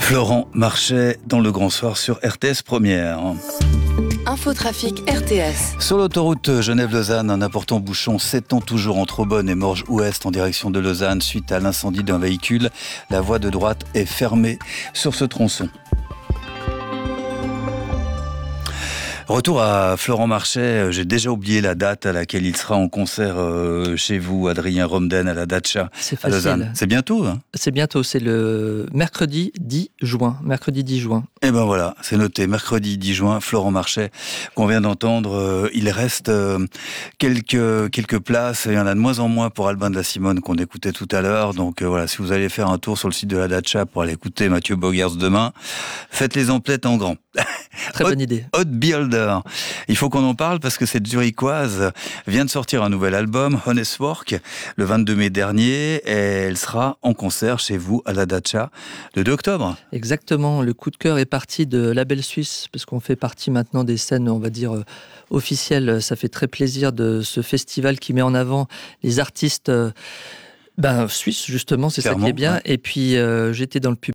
Florent Marchais dans le Grand Soir sur RTS Première. Infotrafic RTS. Sur l'autoroute Genève-Lausanne, un important bouchon s'étend toujours entre Aubonne et Morges-Ouest en direction de Lausanne suite à l'incendie d'un véhicule. La voie de droite est fermée sur ce tronçon. Retour à Florent Marchais, j'ai déjà oublié la date à laquelle il sera en concert chez vous, Adrien Romden, à la Dacha à Lausanne. C'est bientôt, hein ? C'est bientôt, c'est le mercredi 10 juin. Et ben voilà, c'est noté, mercredi 10 juin, Florent Marchais, qu'on vient d'entendre. Il reste quelques places, il y en a de moins en moins pour Albin de la Simone qu'on écoutait tout à l'heure. Donc voilà, si vous allez faire un tour sur le site de la Dacha pour aller écouter Mathieu Bogers demain, faites les emplettes en grand. Très bonne idée. Hot Builder. Il faut qu'on en parle parce que cette Zurichoise vient de sortir un nouvel album, Honest Work, le 22 mai dernier, et elle sera en concert chez vous à la Dacha le 2 octobre. Exactement. Le coup de cœur est parti de Label Suisse, parce qu'on fait partie maintenant des scènes, on va dire, officielles. Ça fait très plaisir de ce festival qui met en avant les artistes suisse, justement, c'est clairement, ça qui est bien. Ouais. Et puis, j'étais dans le public